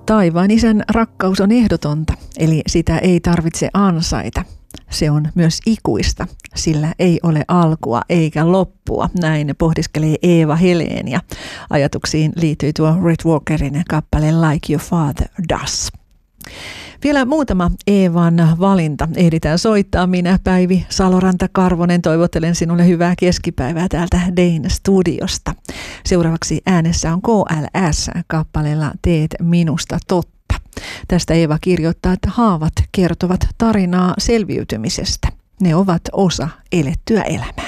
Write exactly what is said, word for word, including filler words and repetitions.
Taivaan isän rakkaus on ehdotonta, eli sitä ei tarvitse ansaita. Se on myös ikuista, sillä ei ole alkua eikä loppua. Näin pohdiskelee Eeva Helén ja ajatuksiin liittyy tuo Red Walkerin kappale Like Your Father Does. Vielä muutama Eevan valinta. Ehditään soittaa. Minä, Päivi Saloranta-Karvonen, toivottelen sinulle hyvää keskipäivää täältä Dayn studiosta. Seuraavaksi äänessä on K L S kappaleella Teet minusta totta. Tästä Eeva kirjoittaa, että haavat kertovat tarinaa selviytymisestä. Ne ovat osa elettyä elämää.